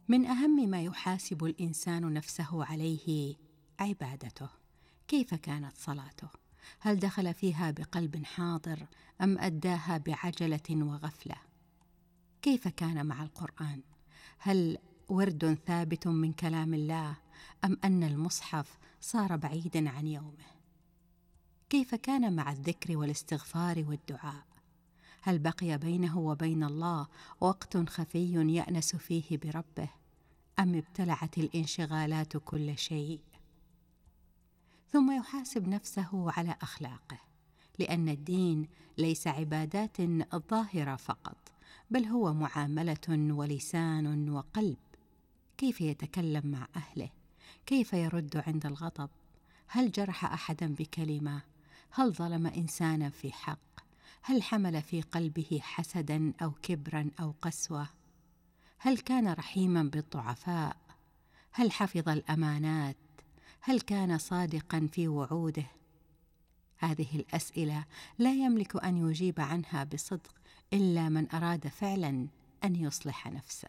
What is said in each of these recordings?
من أهم ما يحاسب الإنسان نفسه عليه عبادته. كيف كانت صلاته؟ هل دخل فيها بقلب حاضر أم أداها بعجلة وغفلة؟ كيف كان مع القرآن؟ هل ورد ثابت من كلام الله أم أن المصحف صار بعيدا عن يومه؟ كيف كان مع الذكر والاستغفار والدعاء؟ هل بقي بينه وبين الله وقت خفي يأنس فيه بربه أم ابتلعت الانشغالات كل شيء؟ ثم يحاسب نفسه على أخلاقه، لأن الدين ليس عبادات ظاهرة فقط، بل هو معاملة ولسان وقلب. كيف يتكلم مع أهله؟ كيف يرد عند الغضب؟ هل جرح أحدا بكلمة؟ هل ظلم إنسانا في حق؟ هل حمل في قلبه حسدا أو كبرا أو قسوة؟ هل كان رحيما بالضعفاء؟ هل حفظ الأمانات؟ هل كان صادقا في وعوده؟ هذه الأسئلة لا يملك أن يجيب عنها بصدق إلا من أراد فعلا أن يصلح نفسه.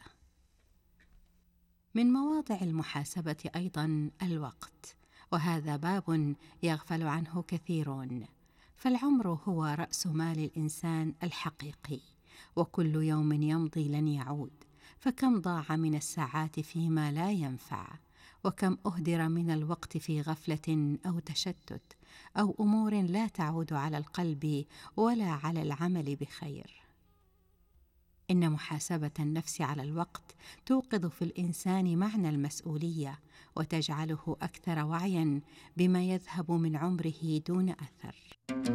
من مواضع المحاسبة أيضا الوقت، وهذا باب يغفل عنه كثيرون، فالعمر هو رأس مال الإنسان الحقيقي، وكل يوم يمضي لن يعود، فكم ضاع من الساعات فيما لا ينفع، وكم أهدر من الوقت في غفلة أو تشتت أو أمور لا تعود على القلب ولا على العمل بخير. إن محاسبة النفس على الوقت توقظ في الإنسان معنى المسؤولية، وتجعله أكثر وعيا بما يذهب من عمره دون أثر.